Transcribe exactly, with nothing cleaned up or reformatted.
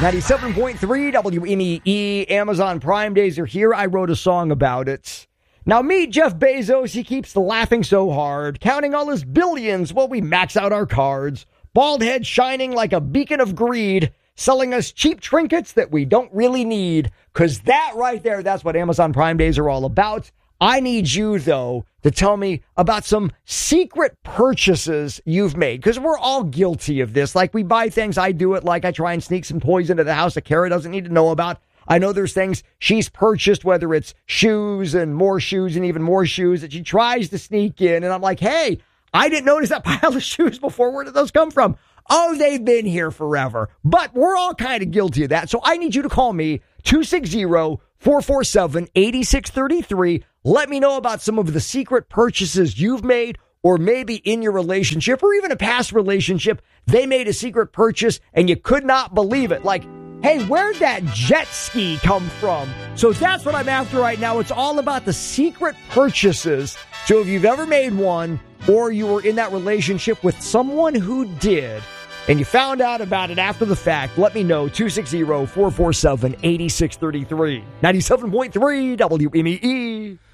ninety-seven point three W M E E, Amazon Prime Days are here. I wrote a song about it. Now meet Jeff Bezos. He keeps laughing so hard, counting all his billions while we max out our cards. Bald head shining like a beacon of greed, selling us cheap trinkets that we don't really need. Because that right there, that's what Amazon Prime Days are all about. I need you, though, to tell me about some secret purchases you've made, because we're all guilty of this. Like, we buy things. I do it. Like, I try and sneak some toys into the house that Kara doesn't need to know about. I know there's things she's purchased, whether it's shoes and more shoes and even more shoes that she tries to sneak in. And I'm like, hey, I didn't notice that pile of shoes before. Where did those come from? Oh, they've been here forever. But we're all kind of guilty of that. So I need you to call me two six zero, four four seven, eight six three three. Let me know about some of the secret purchases you've made, or maybe in your relationship or even a past relationship, they made a secret purchase and you could not believe it. Like, hey, where'd that jet ski come from? So that's what I'm after right now. It's all about the secret purchases. So if you've ever made one, or you were in that relationship with someone who did, and you found out about it after the fact, let me know. two six zero, four four seven, eight six three three. ninety-seven point three W M E E.